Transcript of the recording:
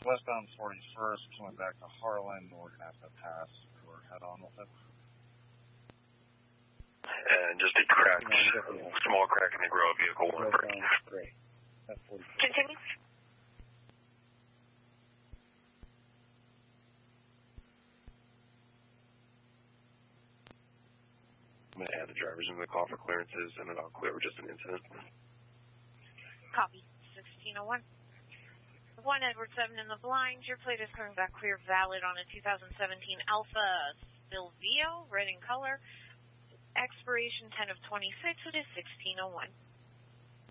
westbound 41st, coming back to Harlan. We're going to have to pass or head on with it. And just a crack, small crack in the grill of vehicle 1. Great. Continue. I'm going to add the drivers into the call for clearances, and then I'll clear just an incident. Copy. 1601. 1 Edward 7 in the blind. Your plate is coming back clear, valid on a 2017 Alfa Silvio, red in color. Expiration 10 of 26. It is 1601.